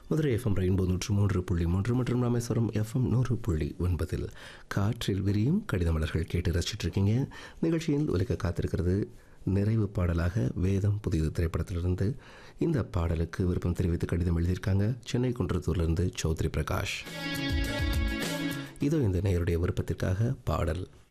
Madurai FM rainbow 103.3 மற்றும் Rameswaram FM 100.9 காற்றில் விரியும் கடிதமலர்கள் கேட்டு ரசிச்சுட்டு இருக்கீங்க. நிகழ்ச்சியில் ஒலிக்க காத்திருக்கிறது நிறைவு பாடலாக வேதம் புதிய திரைப்படத்திலிருந்து. இந்த பாடலுக்கு விருப்பம் தெரிவித்து கடிதம் எழுதியிருக்காங்க சென்னை குன்றத்தூர்லேருந்து சௌத்ரி பிரகாஷ். இதோ இந்த நேயருடைய விருப்பத்திற்காக பாடல்.